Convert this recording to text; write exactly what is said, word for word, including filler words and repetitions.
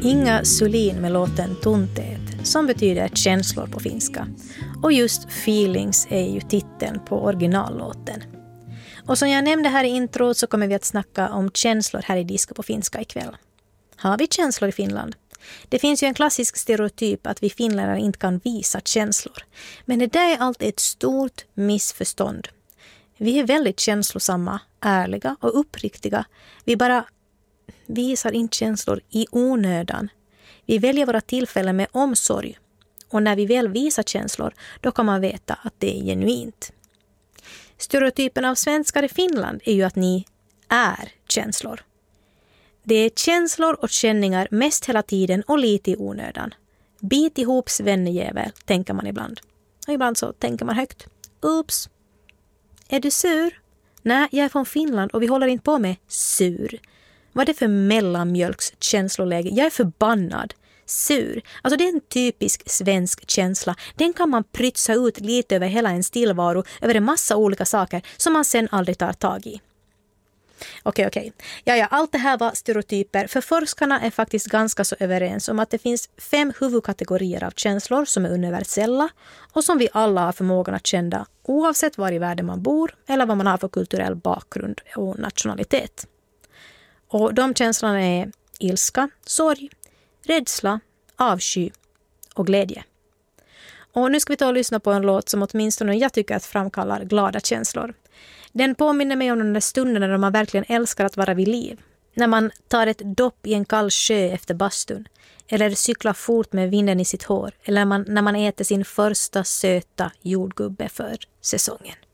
Inga Sulin med låten Tunteet, som betyder känslor på finska. Och just Feelings är ju titeln på originallåten. Och som jag nämnde här i introt så kommer vi att snacka om känslor här i Disco på finska ikväll. Har vi känslor i Finland? Det finns ju en klassisk stereotyp att vi finländare inte kan visa känslor. Men det där är alltid ett stort missförstånd. Vi är väldigt känslosamma, ärliga och uppriktiga. Vi bara visar inte känslor i onödan. Vi väljer våra tillfällen med omsorg. Och när vi väl visar känslor, då kan man veta att det är genuint. Stereotypen av svenskar i Finland är ju att ni är känslor. Det är känslor och känningar mest hela tiden och lite i onödan. Bit ihop svennejävel, tänker man ibland. Och ibland så tänker man högt. Oops. Är du sur? Nej, jag är från Finland och vi håller inte på med sur. Vad är det för mellanmjölks känsloläge? Jag är förbannad. Sur. Alltså det är en typisk svensk känsla. Den kan man prytsa ut lite över hela en tillvaro, över en massa olika saker som man sen aldrig tar tag i. Okej, okej. Ja, ja, allt det här var stereotyper. För forskarna är faktiskt ganska så överens om att det finns fem huvudkategorier av känslor som är universella och som vi alla har förmågan att känna oavsett var i världen man bor eller vad man har för kulturell bakgrund och nationalitet. Och de känslorna är ilska, sorg, rädsla, avsky och glädje. Och nu ska vi ta och lyssna på en låt som åtminstone jag tycker att framkallar glada känslor. Den påminner mig om den där stunden när man verkligen älskar att vara vid liv. När man tar ett dopp i en kall sjö efter bastun. Eller cyklar fort med vinden i sitt hår. Eller man, när man äter sin första söta jordgubbe för säsongen.